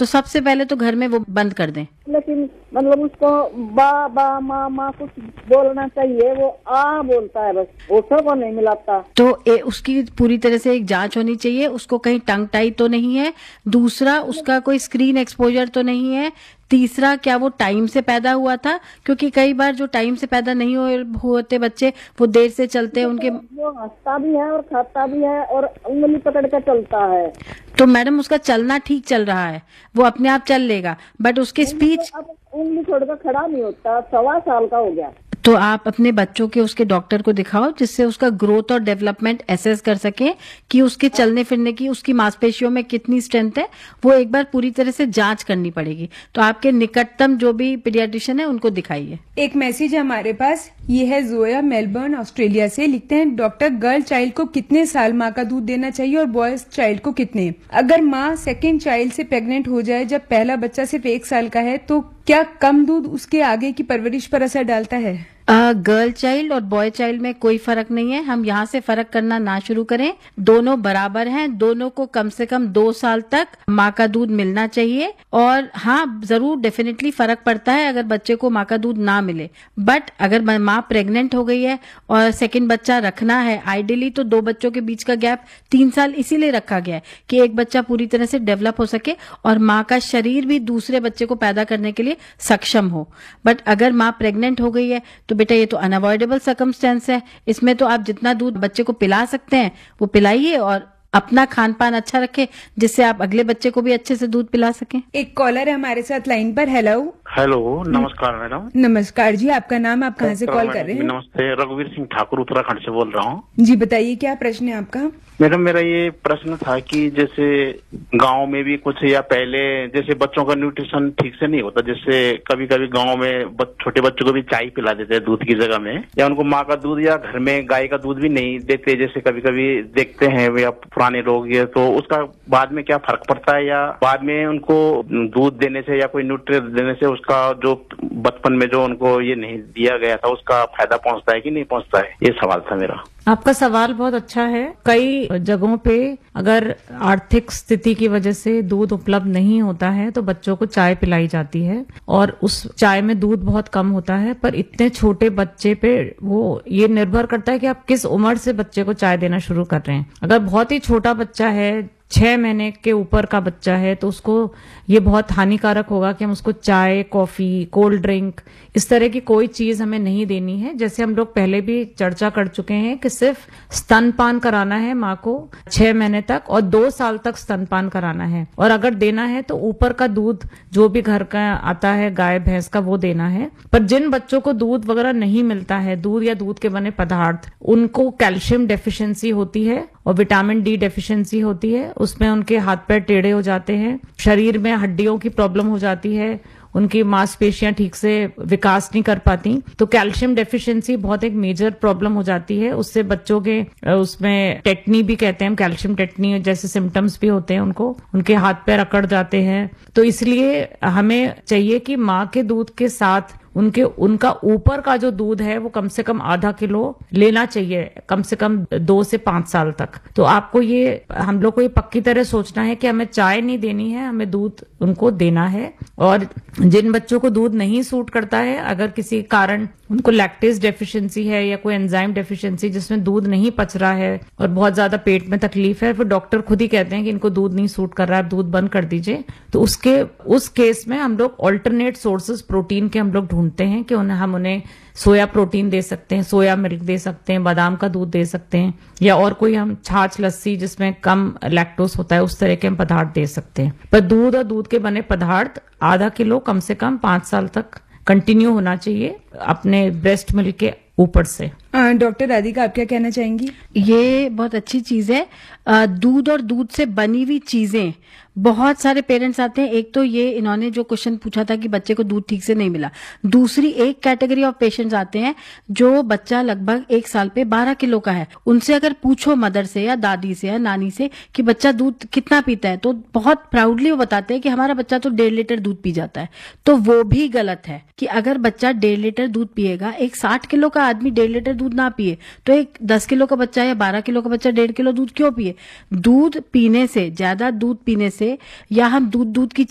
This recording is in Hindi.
तो सबसे पहले तो घर में वो बंद कर दें। लेकिन मतलब उसको बा बा माँ माँ कुछ बोलना चाहिए, वो आ बोलता है बस, दूसरों को नहीं मिलाता। तो उसकी पूरी तरह से एक जांच होनी चाहिए, उसको कहीं टंग टाई तो नहीं है, दूसरा उसका कोई स्क्रीन एक्सपोजर तो नहीं है, तीसरा क्या वो टाइम से पैदा हुआ था, क्योंकि कई बार जो टाइम से पैदा नहीं होते बच्चे वो देर से चलते हैं, उनके वो हंसता भी है और खाता भी है और उंगली पकड़ कर चलता है। तो मैडम उसका चलना ठीक चल रहा है, वो अपने आप चल लेगा, बट उसकी स्पीच अब उंगली छोड़कर खड़ा नहीं होता, 1.25 साल का हो गया। तो आप अपने बच्चों के उसके डॉक्टर को दिखाओ, जिससे उसका ग्रोथ और डेवलपमेंट एसेस कर सके कि उसके चलने फिरने की, उसकी मांसपेशियों में कितनी स्ट्रेंथ है, वो एक बार पूरी तरह से जांच करनी पड़ेगी। तो आपके निकटतम जो भी पीडियाट्रिशियन है उनको दिखाइए। एक मैसेज है हमारे पास, ये है जोया मेलबर्न ऑस्ट्रेलिया से। लिखते हैं, डॉक्टर गर्ल चाइल्ड को कितने साल माँ का दूध देना चाहिए और बॉयज चाइल्ड को कितने? अगर माँ सेकेंड चाइल्ड से प्रेग्नेंट हो जाए जब पहला बच्चा सिर्फ 1 साल का है, तो क्या कम दूध उसके आगे की परवरिश पर असर डालता है? गर्ल चाइल्ड और बॉय चाइल्ड में कोई फर्क नहीं है, हम यहाँ से फर्क करना ना शुरू करें, दोनों बराबर हैं, दोनों को कम से कम 2 साल तक माँ का दूध मिलना चाहिए। और हाँ, जरूर डेफिनेटली फर्क पड़ता है अगर बच्चे को माँ का दूध ना मिले, बट अगर माँ प्रेग्नेंट हो गई है और सेकंड बच्चा रखना है, आइडियली तो 2 बच्चों के बीच का गैप 3 साल इसीलिए रखा गया है कि एक बच्चा पूरी तरह से डेवलप हो सके और माँ का शरीर भी दूसरे बच्चे को पैदा करने के लिए सक्षम हो। बट अगर माँ प्रेग्नेंट हो गई है तो बेटा ये तो अनअवॉइडेबल सर्कमस्टेंस है, इसमें तो आप जितना दूध बच्चे को पिला सकते हैं वो पिलाइए और अपना खान पान अच्छा रखें, जिससे आप अगले बच्चे को भी अच्छे से दूध पिला सकें। एक कॉलर है हमारे साथ लाइन पर। हेलो। हेलो, नमस्कार मैडम। नमस्कार जी, आपका नाम, आप कहाँ से कॉल कर रहे हैं? नमस्ते, रघुवीर सिंह ठाकुर उत्तराखंड से बोल रहा हूँ। जी बताइए, क्या प्रश्न है आपका? मैडम, मेरा ये प्रश्न था कि जैसे गांव में भी कुछ, या पहले जैसे बच्चों का न्यूट्रिशन ठीक से नहीं होता, जैसे कभी कभी गांव में छोटे बच्चों को भी चाय पिला देते हैं दूध की जगह में, या उनको माँ का दूध या घर में गाय का दूध भी नहीं देते, जैसे कभी कभी देखते हैं या पुराने लोग, ये तो उसका बाद में क्या फर्क पड़ता है, या बाद में उनको दूध देने से या कोई न्यूट्रिएंट देने से उसका जो बचपन में जो उनको ये नहीं दिया गया था उसका फायदा पहुंचता है कि नहीं पहुंचता है? ये सवाल था मेरा। आपका सवाल बहुत अच्छा है। कई जगहों पे अगर आर्थिक स्थिति की वजह से दूध उपलब्ध नहीं होता है तो बच्चों को चाय पिलाई जाती है और उस चाय में दूध बहुत कम होता है, पर इतने छोटे बच्चे पे वो ये निर्भर करता है कि आप किस उम्र से बच्चे को चाय देना शुरू कर रहे हैं। अगर बहुत ही छोटा बच्चा है, 6 महीने के ऊपर का बच्चा है, तो उसको ये बहुत हानिकारक होगा कि हम उसको चाय, कॉफी, कोल्ड ड्रिंक, इस तरह की कोई चीज हमें नहीं देनी है। जैसे हम लोग पहले भी चर्चा कर चुके हैं कि सिर्फ स्तनपान कराना है माँ को 6 महीने तक और 2 साल तक स्तनपान कराना है, और अगर देना है तो ऊपर का दूध जो भी घर का आता है गाय भैंस का वो देना है। पर जिन बच्चों को दूध वगैरह नहीं मिलता है, दूध या दूध के बने पदार्थ, उनको कैल्शियम डेफिशिएंसी होती है और विटामिन डी डेफिशिएंसी होती है, उसमें उनके हाथ पैर टेढ़े हो जाते हैं, शरीर में हड्डियों की प्रॉब्लम हो जाती है, उनकी मांसपेशियां ठीक से विकास नहीं कर पाती। तो कैल्शियम डेफिशिएंसी बहुत एक मेजर प्रॉब्लम हो जाती है, उससे बच्चों के उसमें टेटनी भी कहते हैं, कैल्शियम टेटनी जैसे सिम्टम्स भी होते हैं उनको, उनके हाथ पैर अकड़ जाते हैं। तो इसलिए हमें चाहिए कि माँ के दूध के साथ उनका ऊपर का जो दूध है वो कम से कम आधा किलो लेना चाहिए, कम से कम 2 से 5 साल तक। तो आपको ये, हम लोग को ये पक्की तरह सोचना है कि हमें चाय नहीं देनी है, हमें दूध उनको देना है। और जिन बच्चों को दूध नहीं सूट करता है, अगर किसी कारण उनको लैक्टेज डेफिशिएंसी है या कोई एंजाइम डेफिशिएंसी जिसमें दूध नहीं पच रहा है और बहुत ज्यादा पेट में तकलीफ है, फिर डॉक्टर खुद ही कहते हैं कि इनको दूध नहीं सूट कर रहा है, दूध बंद कर दीजिए। तो उस केस में हम लोग ऑल्टरनेट सोर्सेज प्रोटीन के हम लोग ढूंढते हैं कि हम उन्हें सोया प्रोटीन दे सकते हैं, सोया मिल्क दे सकते हैं, बादाम का दूध दे सकते हैं, या और कोई हम छाछ लस्सी जिसमें कम लैक्टोज होता है उस तरह के हम पदार्थ दे सकते हैं। पर दूध और दूध के बने पदार्थ आधा किलो कम से कम 5 साल तक कंटिन्यू होना चाहिए अपने ब्रेस्ट मिल्क के ऊपर से। डॉक्टर राधिका, आप क्या कहना चाहेंगी? ये बहुत अच्छी चीज है। दूध और दूध से बनी हुई चीजें, बहुत सारे पेरेंट्स आते हैं। एक तो ये इन्होंने जो क्वेश्चन पूछा था कि बच्चे को दूध ठीक से नहीं मिला, दूसरी एक कैटेगरी ऑफ पेशेंट्स आते हैं जो बच्चा लगभग 1 साल पे 12 किलो का है। उनसे अगर पूछो मदर से या दादी से या नानी से कि बच्चा दूध कितना पीता है, तो बहुत प्राउडली वो बताते हैं कि हमारा बच्चा तो 1.5 लीटर दूध पी जाता है। तो वो भी गलत है कि अगर बच्चा 1.5 लीटर दूध पिएगा, एक 60 किलो का आदमी 1.5 लीटर दूध ना पिए तो एक 10 किलो का बच्चा या 12 किलो का बच्चा 1.5 किलो दूध क्यों पिए? दूध पीने से, ज्यादा दूध पीने से, या हम दूध की